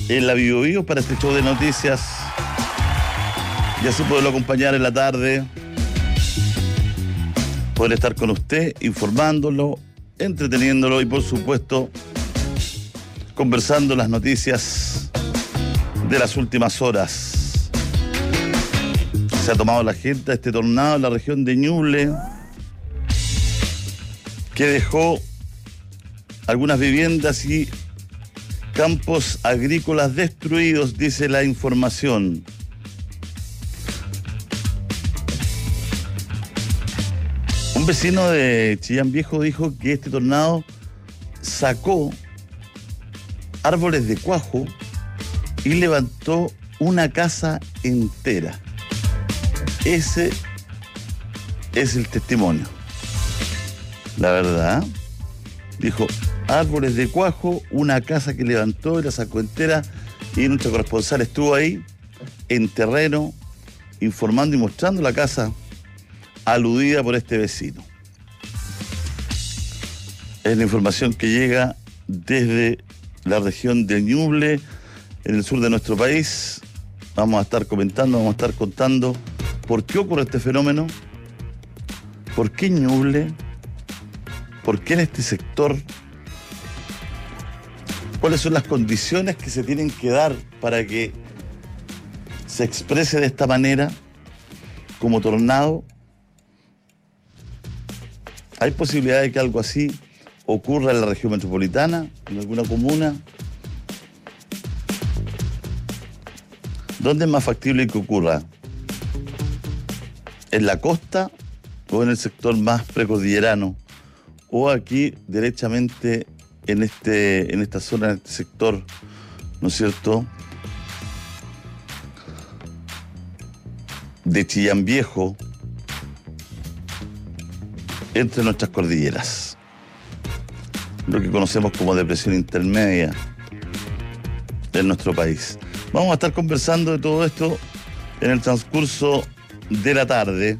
en la Bio Bio para este show de noticias y así poderlo acompañar en la tarde, poder estar con usted, informándolo, entreteniéndolo y por supuesto conversando las noticias de las últimas horas. Se ha tomado la gente a este tornado en la región de Ñuble, que dejó algunas viviendas y campos agrícolas destruidos, dice la información. Un vecino de Chillán Viejo dijo que este tornado sacó árboles de cuajo y levantó una casa entera. Ese es el testimonio. La verdad, dijo, árboles de cuajo, una casa que levantó y la sacó entera, y nuestro corresponsal estuvo ahí en terreno informando y mostrando la casa aludida por este vecino. Es la información que llega desde la región de Ñuble, en el sur de nuestro país. Vamos a estar comentando, vamos a estar contando por qué ocurre este fenómeno, por qué Ñuble, por qué en este sector, cuáles son las condiciones que se tienen que dar para que se exprese de esta manera, como tornado. ¿Hay posibilidad de que algo así ocurra en la región metropolitana, en alguna comuna? ¿Dónde es más factible que ocurra? ¿En la costa o en el sector más precordillerano? ¿O aquí derechamente en esta zona, en este sector, ¿no es cierto?, de Chillán Viejo, entre nuestras cordilleras, lo que conocemos como depresión intermedia en nuestro país? Vamos a estar conversando de todo esto en el transcurso de la tarde.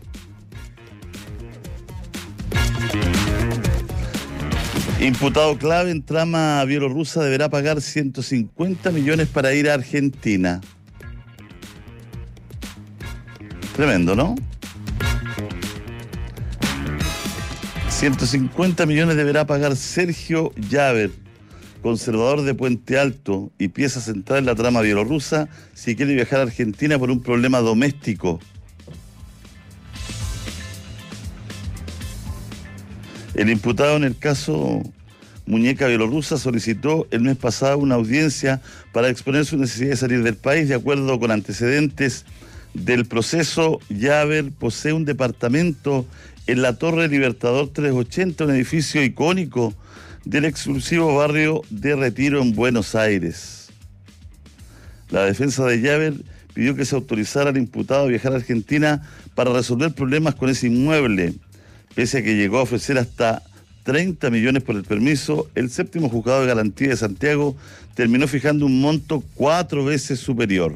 Imputado clave en trama bielorrusa deberá pagar 150 millones para ir a Argentina. Tremendo, ¿no? 150 millones deberá pagar Sergio Llaver, conservador de Puente Alto y pieza central en la trama bielorrusa, si quiere viajar a Argentina por un problema doméstico. El imputado en el caso Muñeca Bielorrusa solicitó el mes pasado una audiencia para exponer su necesidad de salir del país. De acuerdo con antecedentes del proceso, Llaver posee un departamento en la Torre Libertador 380, un edificio icónico del exclusivo barrio de Retiro en Buenos Aires. La defensa de Llaver pidió que se autorizara al imputado a viajar a Argentina para resolver problemas con ese inmueble. Pese a que llegó a ofrecer hasta 30 millones por el permiso, el séptimo juzgado de garantía de Santiago terminó fijando un monto 4 veces superior.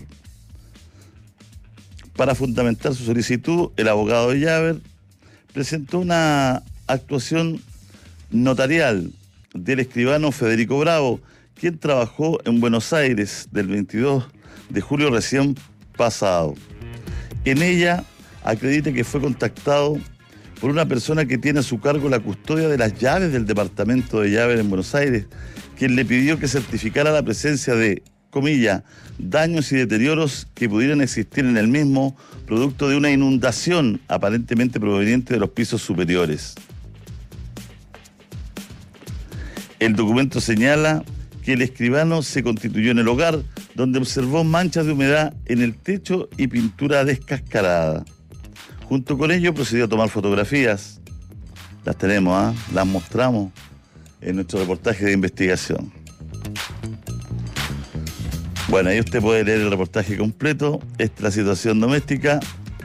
Para fundamentar su solicitud, el abogado de Llaver presentó una actuación notarial del escribano Federico Bravo, quien trabajó en Buenos Aires del 22 de julio recién pasado. En ella acredita que fue contactado por una persona que tiene a su cargo la custodia de las llaves del departamento de Llaver en Buenos Aires, quien le pidió que certificara la presencia de, comillas, daños y deterioros que pudieran existir en el mismo, producto de una inundación aparentemente proveniente de los pisos superiores. El documento señala que el escribano se constituyó en el hogar, donde observó manchas de humedad en el techo y pintura descascarada. Junto con ello procedió a tomar fotografías. Las tenemos, las mostramos en nuestro reportaje de investigación. Bueno, ahí usted puede leer el reportaje completo. Esta es la situación doméstica.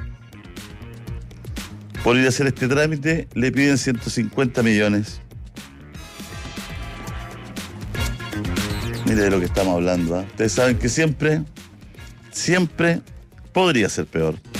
Por ir a hacer este trámite le piden 150 millones. Mire de lo que estamos hablando. Ustedes saben que siempre podría ser peor.